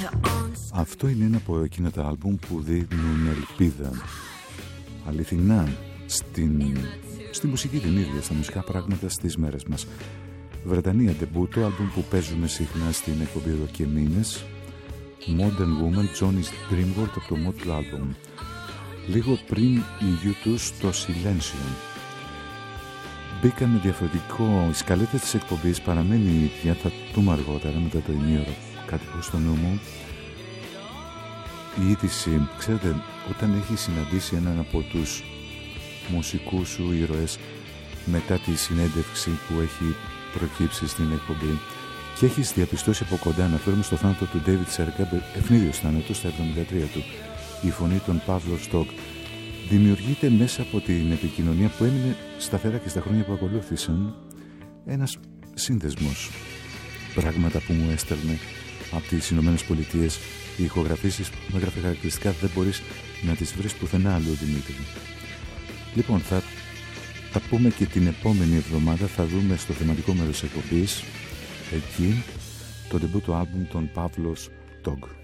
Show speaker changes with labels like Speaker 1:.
Speaker 1: Αυτό είναι ένα από εκείνα τα άλμπουμ που δίνουν ελπίδα αληθινά στη μουσική την ίδια, στα μουσικά πράγματα στις μέρες μας. Βρετανία ντεμπούτο, άλμπουμ που παίζουμε συχνά στην εκπομπή εδώ και μήνες. Modern Woman, Johnny's Dream World από το Motley Album. Λίγο πριν η U2 στο Silencio. Μπήκαν με διαφορετικό, η σκαλέτα της εκπομπής παραμένει η ίδια, θα πούμε αργότερα μετά το ημίωρο κάτι που στο νου μου. Η είδηση, ξέρετε, όταν έχει συναντήσει έναν από τους μουσικούς σου ήρωες μετά τη συνέντευξη που έχει προκύψει στην εκπομπή και έχεις διαπιστώσει από κοντά, αναφέρομαι στο θάνατο του David Sergeant, ευνίδιος θάνατος στα 73 του, η φωνή των Παύλο Στοκ, δημιουργείται μέσα από την επικοινωνία που έμεινε σταθερά και στα χρόνια που ακολούθησαν ένας σύνδεσμος. Πράγματα που μου έστελνε από τις Ηνωμένες Πολιτείες, οι ηχογραφήσεις που με έγραφε χαρακτηριστικά δεν μπορείς να τις βρεις πουθενά αλλού, Δημήτρη. Λοιπόν, θα τα πούμε και την επόμενη εβδομάδα, θα δούμε στο θεματικό μέρος εκπομπής εκεί το ντεμπούτο άλμπουμ των Παύλο Στοκ.